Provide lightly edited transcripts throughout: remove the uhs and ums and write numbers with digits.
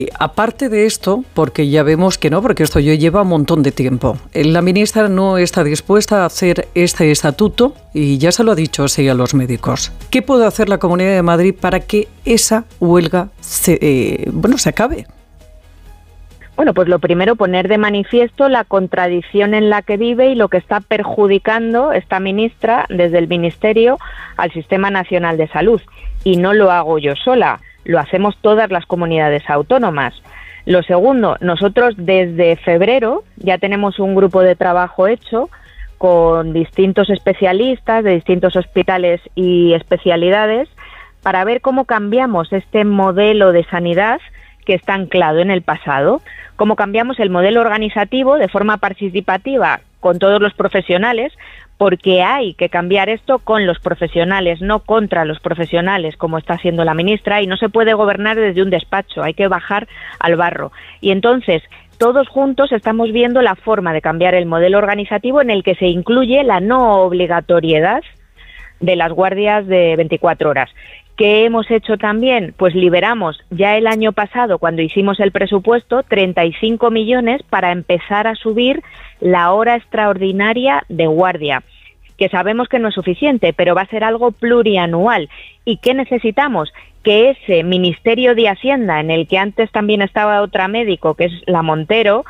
Aparte de esto, porque ya vemos que no, porque esto ya lleva un montón de tiempo, la ministra no está dispuesta a hacer este estatuto y ya se lo ha dicho así a los médicos. ¿Qué puede hacer la Comunidad de Madrid para que esa huelga se acabe? Bueno, pues lo primero, poner de manifiesto la contradicción en la que vive y lo que está perjudicando esta ministra desde el Ministerio al Sistema Nacional de Salud. Y no lo hago yo sola. Lo hacemos todas las comunidades autónomas. Lo segundo, nosotros desde febrero ya tenemos un grupo de trabajo hecho con distintos especialistas de distintos hospitales y especialidades para ver cómo cambiamos este modelo de sanidad que está anclado en el pasado, cómo cambiamos el modelo organizativo de forma participativa con todos los profesionales, porque hay que cambiar esto con los profesionales, no contra los profesionales, como está haciendo la ministra, y no se puede gobernar desde un despacho, hay que bajar al barro. Y entonces, todos juntos estamos viendo la forma de cambiar el modelo organizativo en el que se incluye la no obligatoriedad de las guardias de 24 horas. ¿Qué hemos hecho también? Pues liberamos ya el año pasado, cuando hicimos el presupuesto, 35 millones para empezar a subir la hora extraordinaria de guardia, que sabemos que no es suficiente, pero va a ser algo plurianual. ¿Y qué necesitamos? Que ese Ministerio de Hacienda, en el que antes también estaba otra médico, que es la Montero,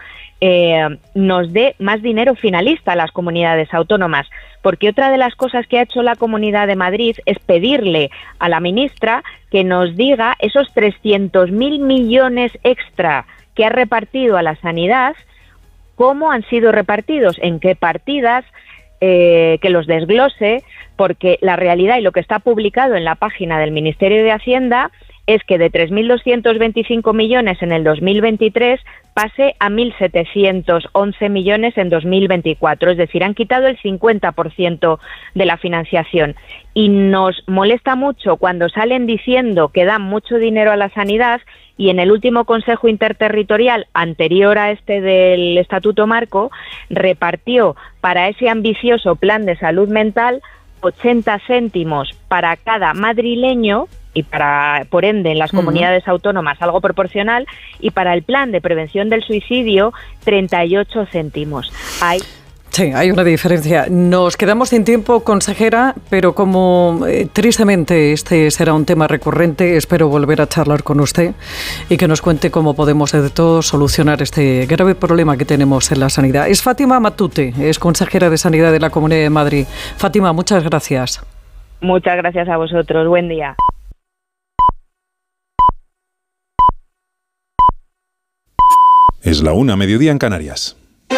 nos dé más dinero finalista a las comunidades autónomas, porque otra de las cosas que ha hecho la Comunidad de Madrid es pedirle a la ministra que nos diga esos 300.000 millones extra que ha repartido a la sanidad, cómo han sido repartidos, en qué partidas, que los desglose, porque la realidad y lo que está publicado en la página del Ministerio de Hacienda es que de 3.225 millones en el 2023 pase a 1.711 millones en 2024. Es decir, han quitado el 50% de la financiación. Y nos molesta mucho cuando salen diciendo que dan mucho dinero a la sanidad y en el último Consejo Interterritorial, anterior a este del Estatuto Marco, repartió para ese ambicioso plan de salud mental 80 céntimos para cada madrileño y para, por ende, en las comunidades autónomas algo proporcional, y para el plan de prevención del suicidio 38 céntimos. Sí, hay una diferencia. Nos quedamos sin tiempo, consejera, pero como tristemente este será un tema recurrente, espero volver a charlar con usted y que nos cuente cómo podemos de todos solucionar este grave problema que tenemos en la sanidad. Es Fátima Matute, es consejera de Sanidad de la Comunidad de Madrid. Fátima, muchas gracias. Muchas gracias a vosotros. Buen día. Es la 1:00, mediodía en Canarias.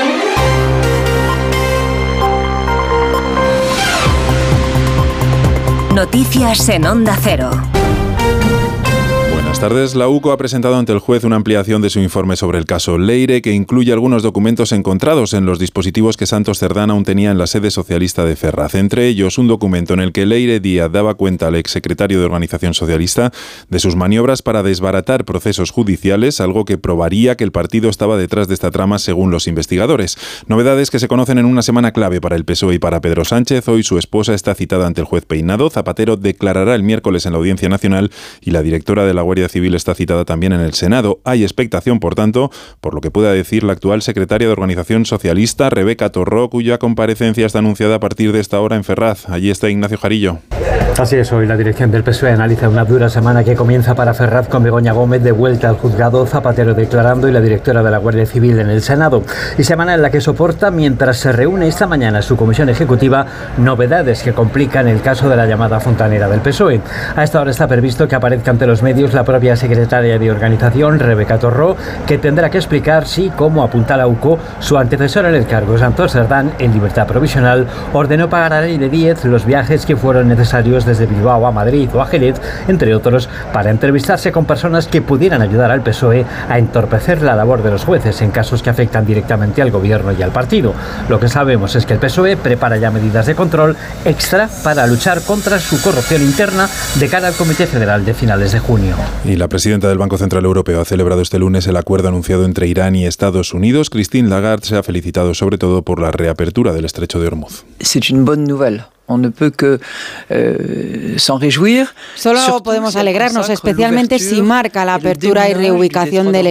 Noticias en Onda Cero. Buenas tardes. La UCO ha presentado ante el juez una ampliación de su informe sobre el caso Leire, que incluye algunos documentos encontrados en los dispositivos que Santos Cerdán aún tenía en la sede socialista de Ferraz. Entre ellos, un documento en el que Leire Díaz daba cuenta al exsecretario de Organización Socialista de sus maniobras para desbaratar procesos judiciales, algo que probaría que el partido estaba detrás de esta trama según los investigadores. Novedades que se conocen en una semana clave para el PSOE y para Pedro Sánchez. Hoy su esposa está citada ante el juez Peinado. Zapatero declarará el miércoles en la Audiencia Nacional y la directora de la Guardia Civil está citada también en el Senado. Hay expectación, por tanto, por lo que pueda decir la actual secretaria de Organización Socialista, Rebeca Torró, cuya comparecencia está anunciada a partir de esta hora en Ferraz. Allí está Ignacio Jarillo. Así es, hoy la dirección del PSOE analiza una dura semana que comienza para Ferraz con Begoña Gómez de vuelta al juzgado, Zapatero declarando y la directora de la Guardia Civil en el Senado. Y semana en la que soporta, mientras se reúne esta mañana su comisión ejecutiva, novedades que complican el caso de la llamada fontanera del PSOE. A esta hora está previsto que aparezca ante los medios la propia secretaria de Organización, Rebeca Torró, que tendrá que explicar si, como apunta la UCO, su antecesor en el cargo, Santos Cerdán, en libertad provisional, ordenó pagar a Leire Díaz los viajes que fueron necesarios desde Bilbao a Madrid o a Jerez, entre otros, para entrevistarse con personas que pudieran ayudar al PSOE a entorpecer la labor de los jueces en casos que afectan directamente al gobierno y al partido. Lo que sabemos es que el PSOE prepara ya medidas de control extra para luchar contra su corrupción interna de cara al Comité Federal de finales de junio. Y la presidenta del Banco Central Europeo ha celebrado este lunes el acuerdo anunciado entre Irán y Estados Unidos. Christine Lagarde se ha felicitado sobre todo por la reapertura del Estrecho de Hormuz. C'est une bonne nouvelle. On ne peut que s'en réjouir. Solo podemos alegrarnos, especialmente si marca la apertura y reubicación del